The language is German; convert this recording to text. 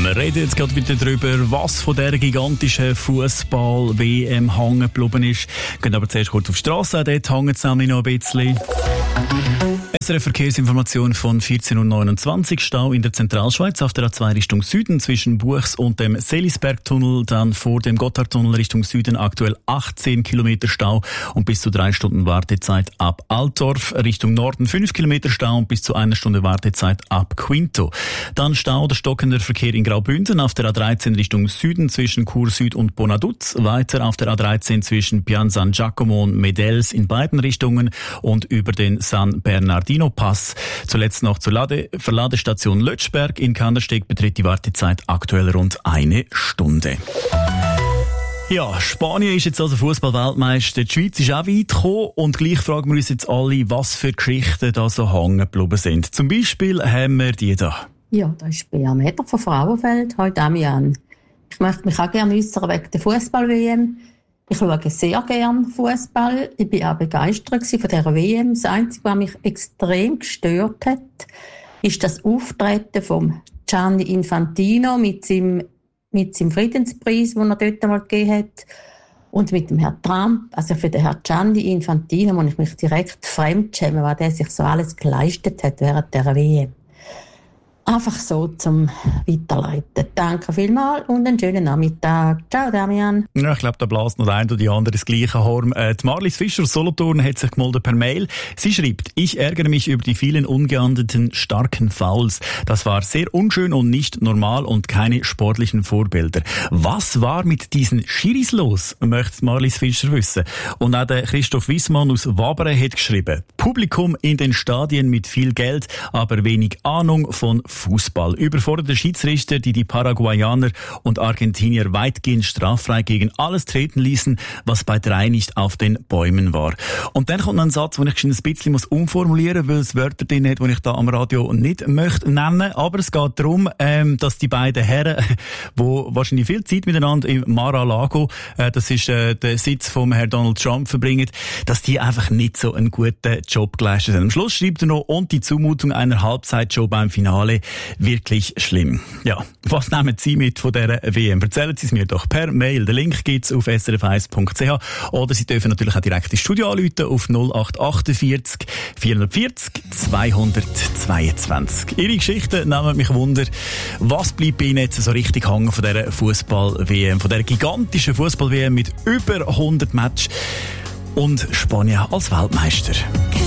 Wir reden jetzt gerade wieder darüber, was von dieser gigantischen Fußball-WM hängen geblieben ist. Gehen aber zuerst kurz auf die Strasse, dort hängt es nämlich noch ein bisschen. Bessere Verkehrsinformation von 14.29 Uhr. Stau in der Zentralschweiz auf der A2 Richtung Süden zwischen Buchs und dem Selisbergtunnel, dann vor dem Gotthardtunnel Richtung Süden aktuell 18 Kilometer Stau und bis zu 3 Stunden Wartezeit ab Altdorf. Richtung Norden 5 Kilometer Stau und bis zu 1 Stunde Wartezeit ab Quinto. Dann Stau oder stockender Verkehr in Graubünden auf der A13 Richtung Süden zwischen Chur Süd und Bonaduz. Weiter auf der A13 zwischen Pian San Giacomo und Medels in beiden Richtungen und über den San Bernardino Pass. Zuletzt noch zur Verladestation Lötschberg in Kandersteg beträgt die Wartezeit aktuell rund 1 Stunde. Ja, Spanien ist jetzt also Fußball-Weltmeister. Die Schweiz ist auch weit gekommen und gleich fragen wir uns jetzt alle, was für Geschichten da so hängen geblieben sind. Zum Beispiel haben wir die da. Ja, da ist Bea Meter von Frauenfeld. Hallo Damian. Ich möchte mich auch gerne äußern wegen der Fußball-WM. Ich schaue sehr gerne Fußball. Ich war auch begeistert von dieser WM. Das Einzige, was mich extrem gestört hat, ist das Auftreten von Gianni Infantino mit seinem Friedenspreis, den er dort einmal gegeben hat. Und mit dem Herrn Trump. Also für den Herrn Gianni Infantino muss ich mich direkt fremdschämen, weil der sich so alles geleistet hat während dieser WM. Einfach so zum Weiterleiten. Danke vielmals und einen schönen Nachmittag. Ciao, Damian. Ja, ich glaube, da bläst noch der eine oder die andere das gleiche Horn. Die Marlies Fischer aus Solothurn hat sich gemeldet per Mail. Sie schreibt: Ich ärgere mich über die vielen ungeahndeten starken Fouls. Das war sehr unschön und nicht normal und keine sportlichen Vorbilder. Was war mit diesen Schiris los, möchte Marlies Fischer wissen. Und auch der Christoph Wissmann aus Wabere hat geschrieben: Publikum in den Stadien mit viel Geld, aber wenig Ahnung von Fußball. Überforderte Schiedsrichter, die Paraguayaner und Argentinier weitgehend straffrei gegen alles treten ließen, was bei 3 nicht auf den Bäumen war. Und dann kommt ein Satz, den ich ein bisschen umformulieren muss, weil es Wörter drin hat, die ich da am Radio nicht möchte nennen. Aber es geht darum, dass die beiden Herren, die wahrscheinlich viel Zeit miteinander im Mar-a-Lago, das ist der Sitz vom Herrn Donald Trump, verbringen, dass die einfach nicht so einen guten Job geleistet haben. Am Schluss schreibt er noch: Und die Zumutung einer Halbzeitshow beim Finale wirklich schlimm. Ja, was nehmen Sie mit von dieser WM? Erzählen Sie es mir doch per Mail. Den Link gibt's auf srf1.ch oder Sie dürfen natürlich auch direkt ins Studio anrufen auf 0848 440 222. Ihre Geschichten nehmen mich Wunder. Was bleibt bei Ihnen jetzt so richtig hängen von dieser Fußball-WM, von dieser gigantischen Fußball-WM mit über 100 Matches und Spanien als Weltmeister?